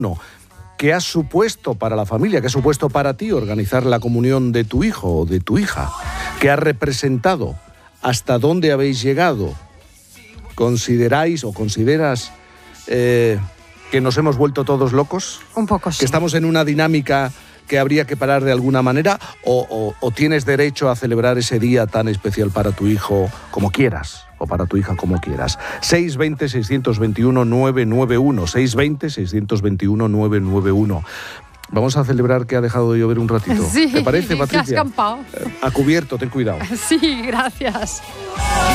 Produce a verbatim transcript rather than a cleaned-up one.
No. ¿Qué ha supuesto para la familia? ¿Qué ha supuesto para ti organizar la comunión de tu hijo o de tu hija? ¿Qué ha representado? ¿Hasta dónde habéis llegado? ¿Consideráis o consideras eh, que nos hemos vuelto todos locos? Un poco sí. ¿Que estamos en una dinámica que habría que parar de alguna manera? ¿O, o, o tienes derecho a celebrar ese día tan especial para tu hijo como quieras? O para tu hija como quieras. seis dos cero, seis dos uno, nueve nueve uno. seis dos cero, seis dos uno, nueve nueve uno. Vamos a celebrar que ha dejado de llover un ratito. Sí, ¿Te parece, que Patricia? has escampado. A cubierto, ten cuidado. Sí, gracias.